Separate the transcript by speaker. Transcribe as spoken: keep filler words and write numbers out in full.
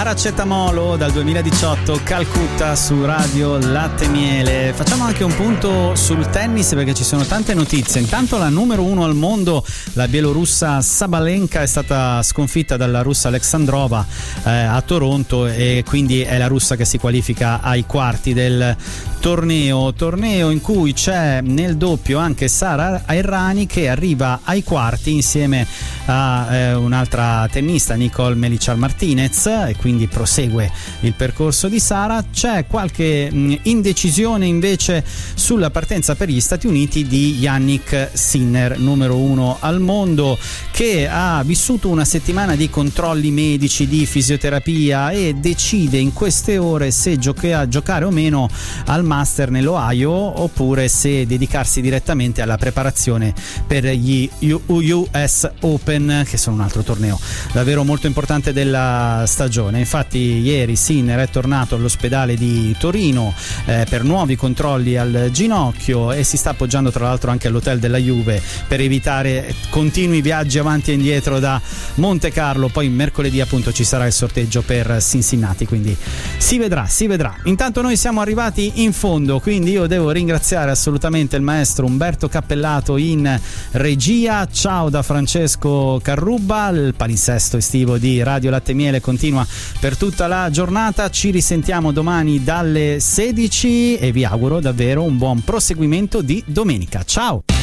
Speaker 1: Paracetamolo dal duemiladiciotto, Calcutta su Radio Latte Miele. Facciamo anche un punto sul tennis perché ci sono tante notizie. Intanto la numero uno al mondo, la bielorussa Sabalenka, è stata sconfitta dalla russa Alexandrova eh, a Toronto, e quindi è la russa che si qualifica ai quarti del torneo. Torneo in cui c'è nel doppio anche Sara Errani, che arriva ai quarti insieme a eh, un'altra tennista, Nicole Melichar Martinez, e quindi prosegue il percorso di Sara. C'è qualche mh, indecisione invece sulla partenza per gli Stati Uniti di Jannik Sinner, numero uno al mondo, che ha vissuto una settimana di controlli medici, di fisioterapia, e decide in queste ore se gioca- giocare o meno al Master nell'Ohio, oppure se dedicarsi direttamente alla preparazione per gli U S Open, che sono un altro torneo davvero molto importante della stagione. Infatti ieri Sinner è tornato all'ospedale di Torino eh, per nuovi controlli al ginocchio, e si sta appoggiando tra l'altro anche all'hotel della Juve per evitare continui viaggi avanti e indietro da Monte Carlo. Poi mercoledì appunto ci sarà il sorteggio per Cincinnati, quindi si vedrà, si vedrà. Intanto noi siamo arrivati in fondo, quindi io devo ringraziare assolutamente il maestro Umberto Cappellato in regia. Ciao da Francesco Carrubba. Il palinsesto estivo di Radio Latte Miele continua per tutta la giornata. Ci risentiamo domani dalle sedici e vi auguro davvero un buon proseguimento di domenica. Ciao!